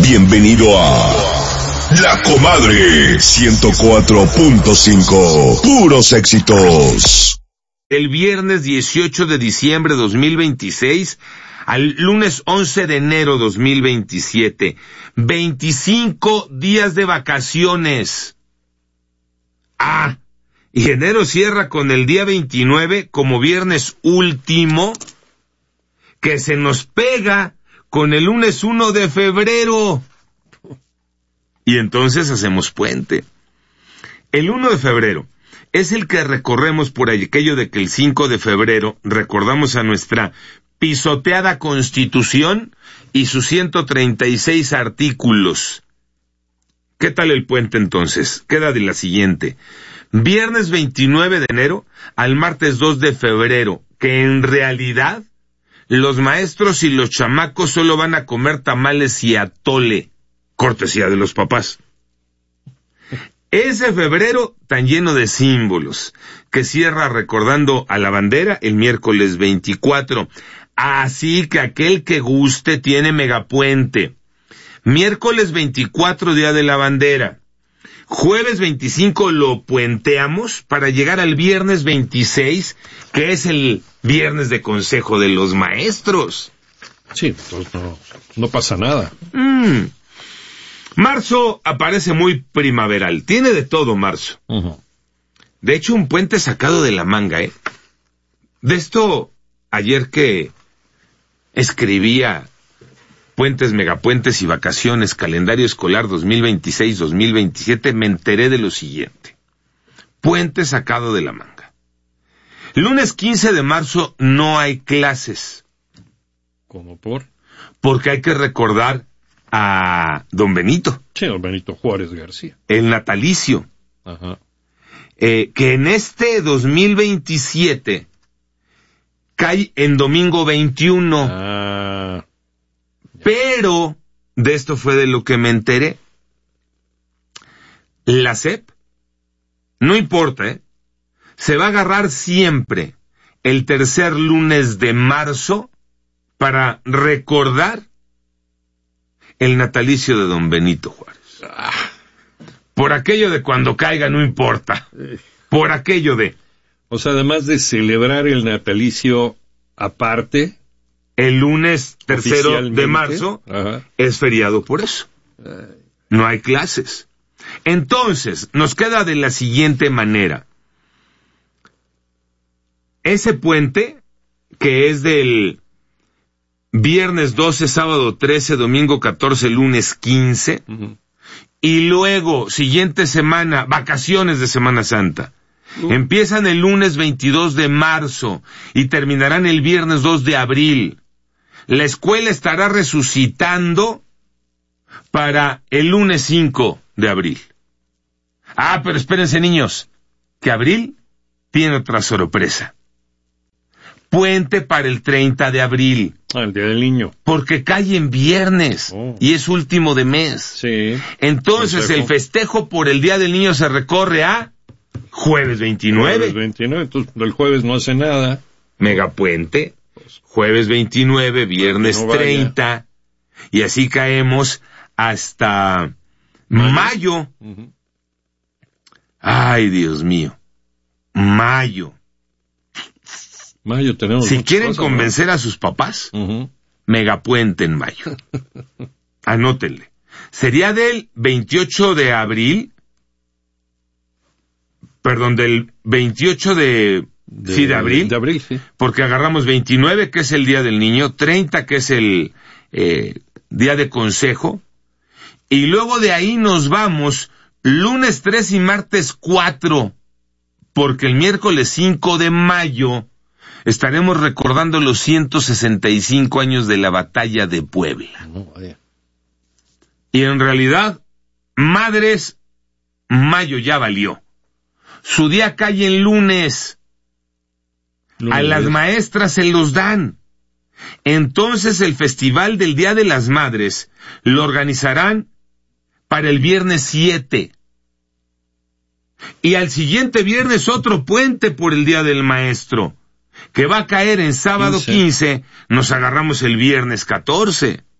Bienvenido a La Comadre 104.5. Puros éxitos. El viernes 18 de diciembre 2026 al lunes 11 de enero 2027. 25 días de vacaciones. Y enero cierra con el día 29 como viernes último, que se nos pega con el lunes 1 de febrero. Y entonces hacemos puente. El 1 de febrero es el que recorremos por aquello de que el 5 de febrero recordamos a nuestra pisoteada Constitución y sus 136 artículos. ¿Qué tal el puente entonces? Queda de la siguiente: viernes 29 de enero al martes 2 de febrero, que en realidad los maestros y los chamacos solo van a comer tamales y atole, cortesía de los papás. Ese febrero tan lleno de símbolos, que cierra recordando a la bandera el miércoles 24. Así que aquel que guste tiene megapuente. Miércoles 24, Día de la Bandera. Jueves 25 lo puenteamos para llegar al viernes 26, que es el viernes de consejo de los maestros. Sí, entonces no pasa nada. Marzo aparece muy primaveral. Tiene de todo marzo. Uh-huh. De hecho, un puente sacado de la manga, ¿eh? De esto, ayer que escribía puentes, megapuentes y vacaciones, calendario escolar 2026-2027, me enteré de lo siguiente. Puente sacado de la manga. Lunes 15 de marzo no hay clases. ¿Cómo por? Porque hay que recordar a don Benito. Sí, don Benito Juárez García. El natalicio. Ajá. Que en este 2027 cae en domingo 21. Pero de esto fue de lo que me enteré. La SEP, no importa, se va a agarrar siempre el tercer lunes de marzo para recordar el natalicio de don Benito Juárez. Por aquello de cuando caiga no importa. Por aquello de... O sea, además de celebrar el natalicio aparte, el lunes 3 de marzo, ajá, es feriado por eso. No hay clases. Entonces, nos queda de la siguiente manera. Ese puente, que es del viernes 12, sábado 13, domingo 14, lunes 15, uh-huh, y luego, siguiente semana, vacaciones de Semana Santa. Empiezan el lunes 22 de marzo y terminarán el viernes 2 de abril. La escuela estará resucitando para el lunes 5 de abril. Pero espérense, niños, que abril tiene otra sorpresa. Puente para el 30 de abril. El Día del Niño. Porque cae en viernes y es último de mes. Sí. Entonces el festejo por el Día del Niño se recorre a jueves 29. Jueves 29, entonces el jueves no hace nada. Megapuente. Jueves 29, viernes no 30, y así caemos hasta mayo. Uh-huh. Ay, Dios mío. Mayo tenemos. Si quieren cosas, convencer, ¿no?, a sus papás, uh-huh, megapuente en mayo. Anótenle. Sería del 28 de abril, del 28 de abril. De abril, sí. Porque agarramos 29, que es el Día del Niño, 30, que es el Día de Consejo, y luego de ahí nos vamos lunes 3 y martes 4, porque el miércoles 5 de mayo estaremos recordando los 165 años de la Batalla de Puebla. Y en realidad, madres, mayo ya valió. Su día cae en lunes. A las maestras se los dan. Entonces el Festival del Día de las Madres lo organizarán para el viernes 7. Y al siguiente viernes otro puente por el Día del Maestro, que va a caer en sábado 15, nos agarramos el viernes 14.